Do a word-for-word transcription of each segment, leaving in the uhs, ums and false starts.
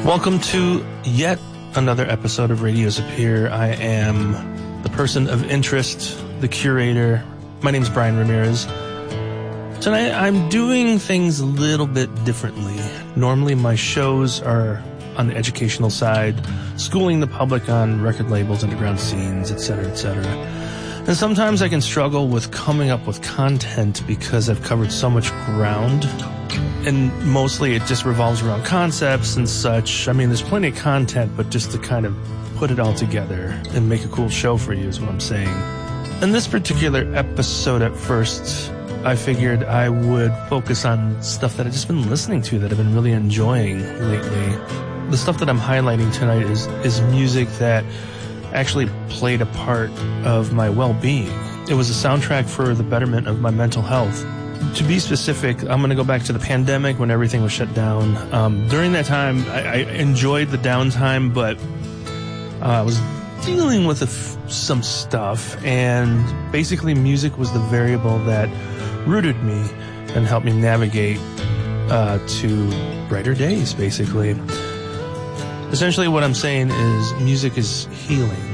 Welcome to yet another episode of Radios Appear. I am the person of interest, the curator. My name's Brian Ramirez. Tonight I'm doing things a little bit differently. Normally my shows are on the educational side, schooling the public on record labels, underground scenes, et cetera, et cetera. And sometimes I can struggle with coming up with content because I've covered so much ground. And mostly it just revolves around concepts and such. I mean, there's plenty of content, but just to kind of put it all together and make a cool show for you is what I'm saying. In this particular episode at first, I figured I would focus on stuff that I've just been listening to that I've been really enjoying lately. The stuff that I'm highlighting tonight is, is music that actually played a part of my well-being. It was a soundtrack for the betterment of my mental health. To be specific, I'm going to go back to the pandemic when everything was shut down. Um, during that time, I, I enjoyed the downtime, but uh, I was dealing with a f- some stuff, and basically music was the variable that rooted me and helped me navigate uh, to brighter days, basically. Essentially what I'm saying is music is healing.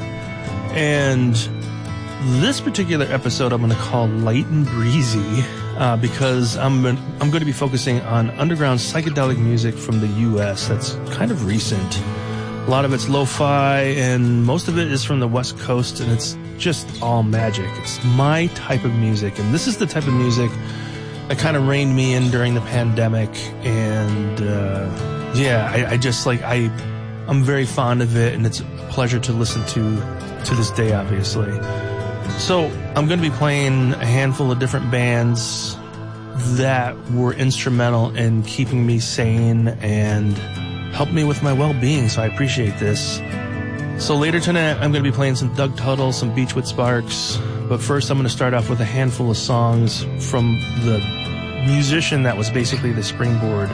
And this particular episode I'm going to call Light and Breezy uh, because I'm I'm going to be focusing on underground psychedelic music from the U S that's kind of recent. A lot of it's lo-fi and most of it is from the West Coast, and it's just all magic. It's my type of music, and this is the type of music that kind of reined me in during the pandemic. And uh, yeah, I, I just like I I'm very fond of it, and it's a pleasure to listen to to this day, obviously. So I'm going to be playing a handful of different bands that were instrumental in keeping me sane and helped me with my well-being, so I appreciate this. So later tonight, I'm going to be playing some Doug Tuttle, some Beachwood Sparks, but first I'm going to start off with a handful of songs from the musician that was basically the springboard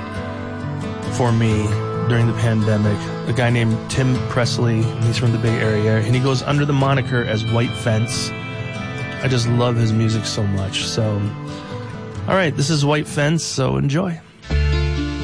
for me during the pandemic, a guy named Tim Presley. He's from the Bay Area, and he goes under the moniker as White Fence. I just love his music so much. So, all right, this is White Fence, so enjoy.